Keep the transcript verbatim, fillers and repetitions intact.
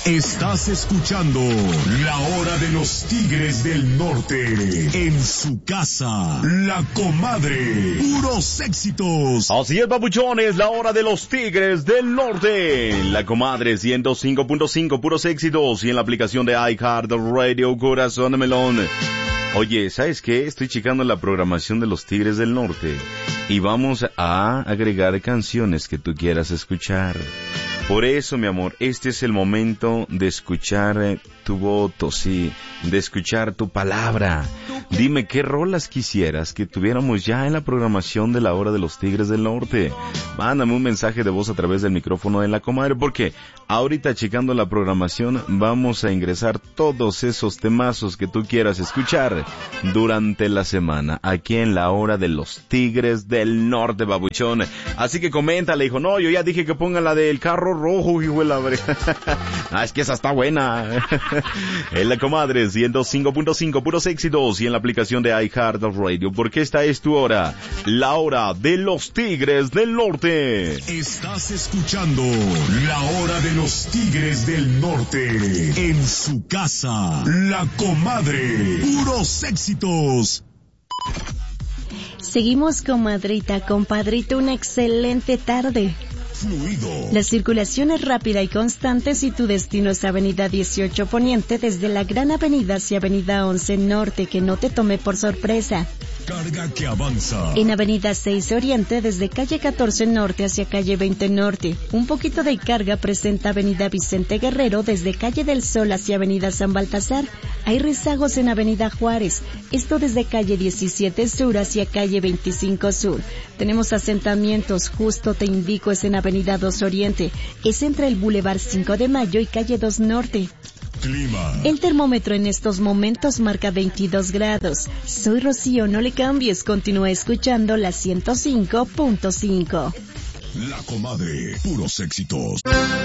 Estás escuchando La Hora de los Tigres del Norte. En su casa, La Comadre. Puros éxitos. Así es, papuchones, La Hora de los Tigres del Norte. La Comadre ciento cinco punto cinco, puros éxitos. Y en la aplicación de iHeartRadio, Corazón de Melón. Oye, ¿sabes qué? Estoy checando la programación de los Tigres del Norte. Y vamos a agregar canciones que tú quieras escuchar. Por eso, mi amor, este es el momento de escuchar eh, tu voto, sí, de escuchar tu palabra. Dime qué rolas quisieras que tuviéramos ya en la programación de La Hora de los Tigres del Norte. Mándame un mensaje de voz a través del micrófono de La Comadre, porque ahorita checando la programación vamos a ingresar todos esos temazos que tú quieras escuchar durante la semana, aquí en La Hora de los Tigres del Norte, babuchón. Así que coméntale, hijo, no, yo ya dije que pongan la del carro rojo, hijo de la bre... Ah, es que esa está buena. En La Comadre ciento cinco punto cinco, puros éxitos, y en la aplicación de iHeartRadio, porque esta es tu hora, La Hora de los Tigres del Norte. Estás escuchando La Hora de los Tigres del Norte. En su casa, La Comadre. Puros éxitos. Seguimos, comadrita, compadrito, una excelente tarde. Fluido. La circulación es rápida y constante si tu destino es Avenida dieciocho Poniente, desde la Gran Avenida hacia Avenida once Norte, que no te tome por sorpresa. Carga que avanza. En Avenida seis Oriente, desde calle catorce Norte hacia calle veinte Norte. Un poquito de carga presenta Avenida Vicente Guerrero, desde calle del Sol hacia Avenida San Baltasar. Hay rezagos en Avenida Juárez, esto desde calle diecisiete Sur hacia calle veinticinco Sur. Tenemos asentamientos, justo te indico, es en Avenida dos Oriente. Es entre el Boulevard cinco de Mayo y calle dos Norte. Clima. El termómetro en estos momentos marca veintidós grados. Soy Rocío, no le cambies, continúa escuchando la ciento cinco punto cinco. La Comadre, puros éxitos.